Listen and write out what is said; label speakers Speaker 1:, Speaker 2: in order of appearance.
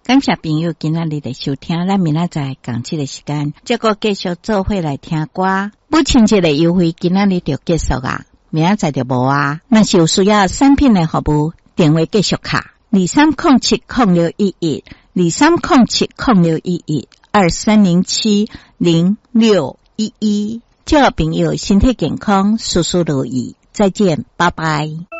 Speaker 1: 感谢朋友今仔日的收听，咱明仔载同这个时间，结果继续做伙来听歌。母亲节的优惠今仔日就结束啊，明仔载就无啊。若是有需要产品的服务，电话继续卡23070611 23070611 23070611。祝朋友身体健康，事事如意。再见，拜拜。